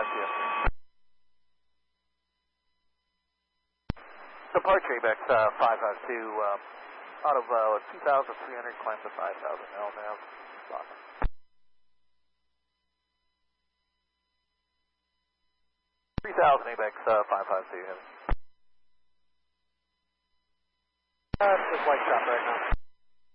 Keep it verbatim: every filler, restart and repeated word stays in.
two. Departure ABEX uh, five five two, uh, out of uh, two thousand three hundred, climb to five thousand L now. Stop. three thousand ABEX uh, five five two. Uh, just light shot right now.